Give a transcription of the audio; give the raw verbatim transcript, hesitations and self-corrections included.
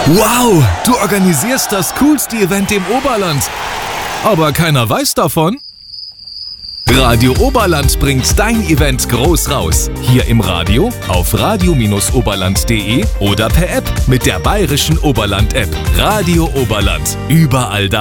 Wow, du organisierst das coolste Event im Oberland. Aber keiner weiß davon? Radio Oberland bringt dein Event groß raus. Hier im Radio, auf radio oberland punkt de oder per App mit der bayerischen Oberland-App. Radio Oberland. Überall da.